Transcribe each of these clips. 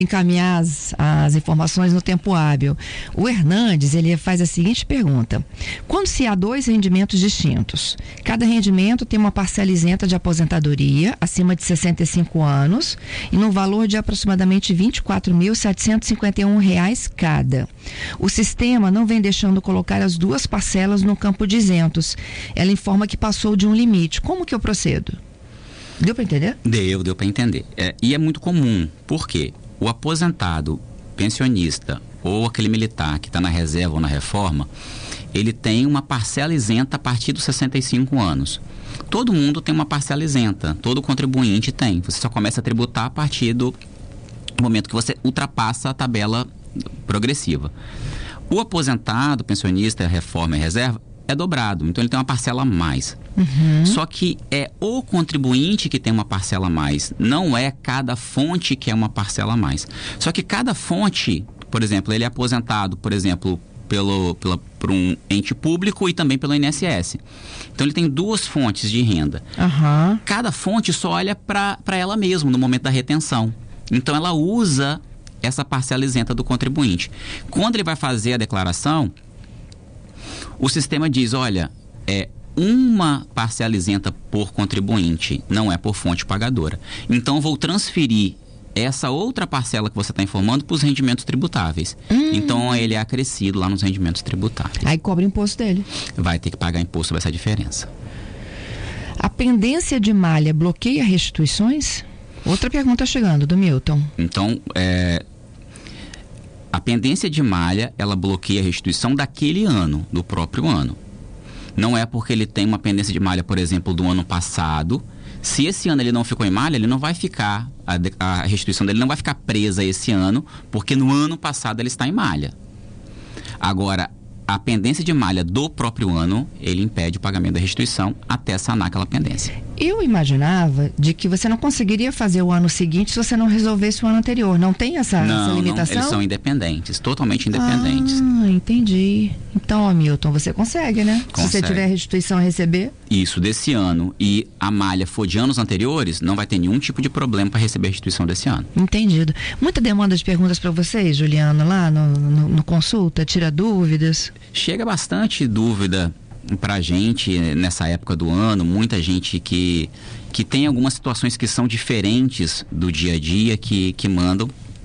encaminhar as informações no tempo hábil. O Hernandes, ele faz a seguinte pergunta: quando se há 2 rendimentos distintos, cada rendimento tem uma parcela isenta de aposentadoria acima de 65 anos e no valor de aproximadamente R$ 24.751 cada. O sistema não vem deixando colocar as 2 parcelas no campo de isentos. Ela informa que passou de um limite. Como que eu procedo? Deu para entender? Deu para entender. E é muito comum. Por quê? O aposentado, pensionista ou aquele militar que está na reserva ou na reforma, ele tem uma parcela isenta a partir dos 65 anos. Todo mundo tem uma parcela isenta, todo contribuinte tem. Você só começa a tributar a partir do momento que você ultrapassa a tabela progressiva. O aposentado, pensionista, reforma e reserva é dobrado, então ele tem uma parcela a mais. Só que é o contribuinte que tem uma parcela a mais, não é cada fonte que é uma parcela a mais. Só que cada fonte, por exemplo, ele é aposentado, por exemplo, por um ente público e também pelo INSS. Então ele tem 2 fontes de renda. Cada fonte só olha para ela mesma no momento da retenção. Então ela usa essa parcela isenta do contribuinte. Quando ele vai fazer a declaração, o sistema diz, olha, uma parcela isenta por contribuinte, não é por fonte pagadora. Então, vou transferir essa outra parcela que você está informando para os rendimentos tributáveis. Então, ele é acrescido lá nos rendimentos tributáveis. Aí cobra o imposto dele. Vai ter que pagar imposto sobre essa diferença. A pendência de malha bloqueia restituições? Outra pergunta chegando, do Milton. Então, a pendência de malha, ela bloqueia a restituição daquele ano, do próprio ano. Não é porque ele tem uma pendência de malha, por exemplo, do ano passado. Se esse ano ele não ficou em malha, ele não vai ficar, a restituição dele não vai ficar presa esse ano, porque no ano passado ele está em malha. Agora, a pendência de malha do próprio ano, ele impede o pagamento da restituição até sanar aquela pendência. Eu imaginava de que você não conseguiria fazer o ano seguinte se você não resolvesse o ano anterior. Não tem essa limitação? Não, eles são independentes, totalmente independentes. Entendi. Então, Hamilton, você consegue, né? Consegue. Se você tiver restituição a receber. Isso, desse ano, e a malha for de anos anteriores, não vai ter nenhum tipo de problema para receber a restituição desse ano. Entendido. Muita demanda de perguntas para vocês, Juliano, lá no consulta, tira dúvidas? Chega bastante dúvida pra gente nessa época do ano, muita gente que tem algumas situações que são diferentes do dia a dia que mandam,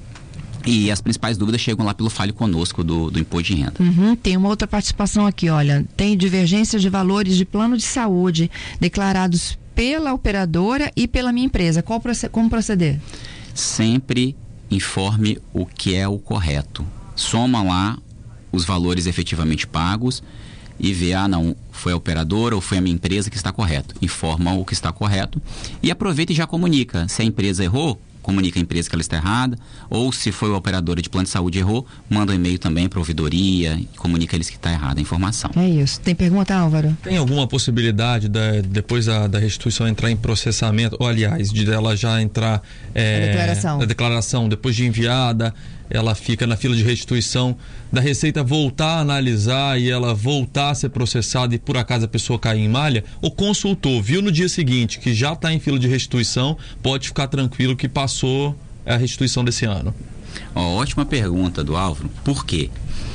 e as principais dúvidas chegam lá pelo Fale Conosco do Imposto de Renda. Tem uma outra participação aqui, olha, tem divergência de valores de plano de saúde declarados pela operadora e pela minha empresa, como proceder? Sempre informe o que é o correto, soma lá os valores efetivamente pagos e vê, não, foi a operadora ou foi a minha empresa que está correto. Informa o que está correto e aproveita e já comunica. Se a empresa errou, comunica a empresa que ela está errada, ou se foi a operadora de plano de saúde errou, manda um e-mail também para a ouvidoria e comunica eles que está errada a informação. É isso. Tem pergunta, Álvaro? Tem alguma possibilidade depois da restituição entrar em processamento, ou aliás, de ela já entrar a declaração depois de enviada, ela fica na fila de restituição, da Receita voltar a analisar e ela voltar a ser processada e por acaso a pessoa cair em malha? O consultor viu no dia seguinte que já está em fila de restituição, pode ficar tranquilo que passou a restituição desse ano? Ótima pergunta do Álvaro. Por quê?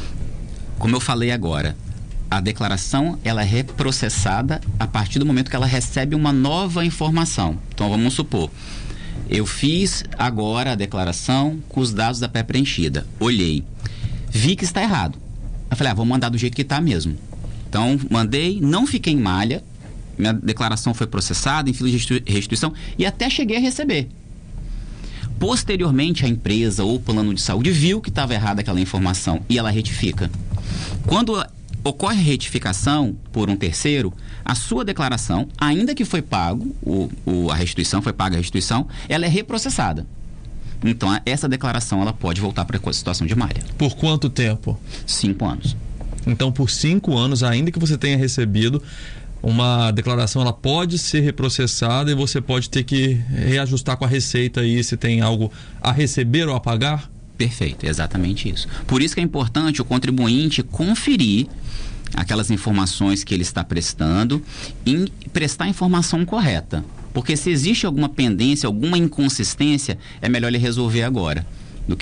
Como eu falei agora, a declaração ela é reprocessada a partir do momento que ela recebe uma nova informação. Então vamos supor, eu fiz agora a declaração com os dados da pré-preenchida. Olhei. Vi que está errado. Eu falei, vou mandar do jeito que está mesmo. Então, mandei, não fiquei em malha. Minha declaração foi processada em fila de restituição e até cheguei a receber. Posteriormente, a empresa ou o plano de saúde viu que estava errada aquela informação e ela retifica. Quando ocorre a retificação por um terceiro, a sua declaração, ainda que foi pago, a restituição, foi paga a restituição, ela é reprocessada. Então, essa declaração, ela pode voltar para a situação de malha. Por quanto tempo? 5 anos. Então, por 5 anos, ainda que você tenha recebido, uma declaração, ela pode ser reprocessada e você pode ter que reajustar com a Receita aí, se tem algo a receber ou a pagar? Perfeito, exatamente isso. Por isso que é importante o contribuinte conferir aquelas informações que ele está prestando e prestar a informação correta. Porque se existe alguma pendência, alguma inconsistência, é melhor ele resolver agora.